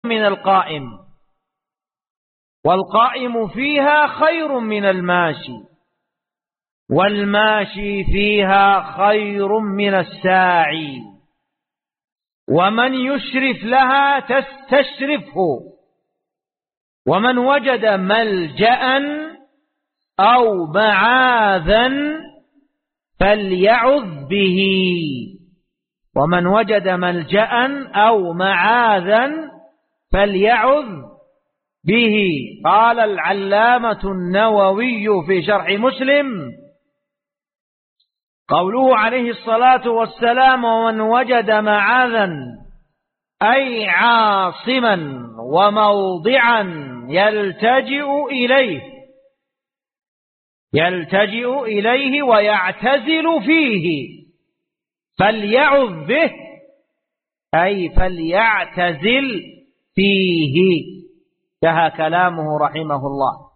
من القائم، والقائم فيها خير من الماشي، والماشي فيها خير من الساعي، ومن يشرف لها تستشرفه، ومن وجد ملجأ أو معاذا فليعذ به، ومن وجد ملجأ أو معاذا فليعذ به. قال العلامة النووي في شرح مسلم: قوله عليه الصلاة والسلام: ومن وجد معاذا، أي عاصما وموضعا يلتجئ إليه ويعتزل فيه، فليعذ به، أي فليعتزل فيه. انتهى كلامه رحمه الله.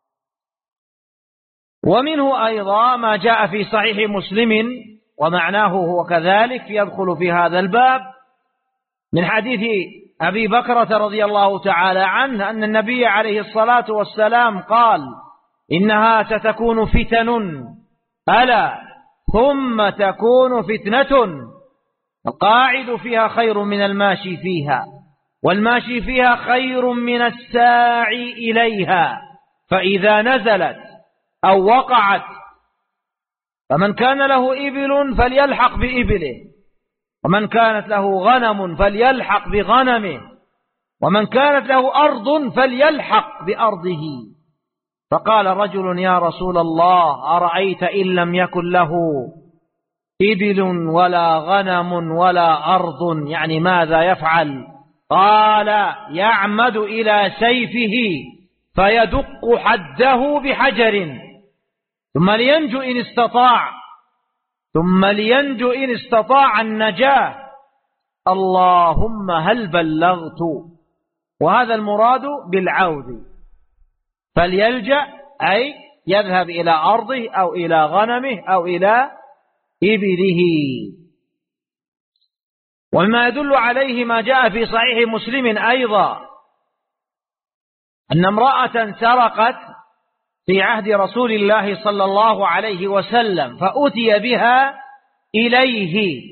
ومنه أيضا ما جاء في صحيح مسلم ومعناه هو كذلك يدخل في هذا الباب، من حديث أبي بكرة رضي الله تعالى عنه أن النبي عليه الصلاة والسلام قال: إنها ستكون فتن، ألا ثم تكون فتنة القاعد فيها خير من الماشي فيها، والماشي فيها خير من الساعي إليها، فإذا نزلت أو وقعت فمن كان له إبل فليلحق بإبله، ومن كانت له غنم فليلحق بغنمه، ومن كانت له أرض فليلحق بأرضه. فقال رجل: يا رسول الله، أرأيت إن لم يكن له إبل ولا غنم ولا أرض، يعني ماذا يفعل؟ قال: يعمد إلى سيفه فيدق حده بحجر ثم لينجو إن استطاع النجاة. اللهم هل بلغت؟ وهذا المراد بالعوذ. فليلجأ أي يذهب إلى أرضه أو إلى غنمه أو إلى إبله. وما يدل عليه ما جاء في صحيح مسلم أيضا أن امرأة سرقت في عهد رسول الله صلى الله عليه وسلم، فأتي بها إليه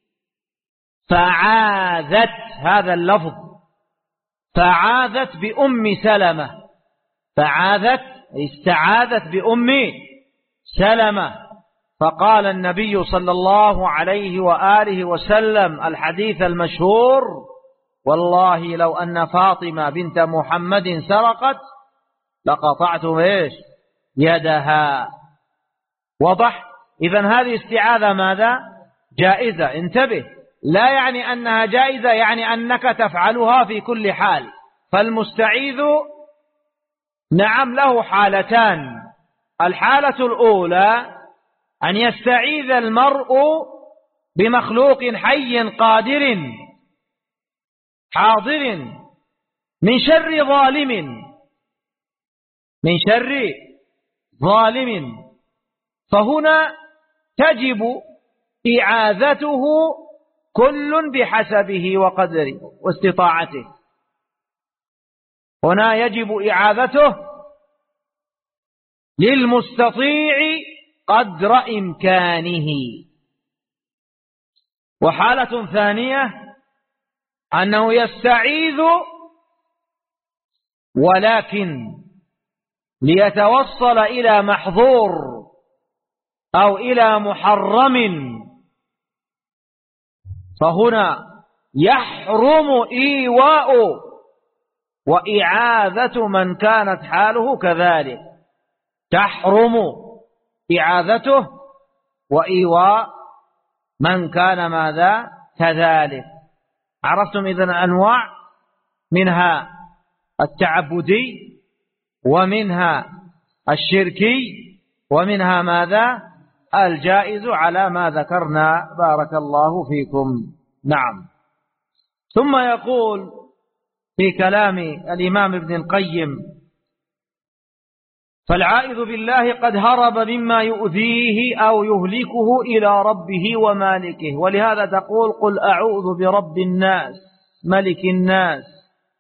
فعاذت، هذا اللفظ، فعاذت بأم سلمة، استعاذت بأم سلمة. فقال النبي صلى الله عليه وآله وسلم الحديث المشهور: والله لو أن فاطمة بنت محمد سرقت لقطعت يدها. وضح؟ إذن هذه استعاذة ماذا؟ جائزة. انتبه، لا يعني أنها جائزة يعني أنك تفعلها في كل حال. فالمستعيذ نعم له حالتان: الحالة الأولى أن يستعيذ المرء بمخلوق حي قادر حاضر من شر ظالم، فهنا تجب إعاذته كل بحسبه وقدره واستطاعته. هنا يجب إعاذته للمستطيع قدر إمكانه. وحالة ثانية أنه يستعيذ ولكن ليتوصل إلى محظور أو إلى محرم، فهنا يحرم إيواء وإعاذة من كانت حاله كذلك، تحرم إعاذته وإيواء من كان ماذا كذلك. عرفتم إذن أنواع، منها التعبدي ومنها الشركي ومنها ماذا الجائز على ما ذكرنا. بارك الله فيكم. نعم. ثم يقول في كلام الإمام ابن القيم: فالعائذ بالله قد هرب مما يؤذيه أو يهلكه إلى ربه ومالكه. ولهذا تقول: قل أعوذ برب الناس، ملك الناس،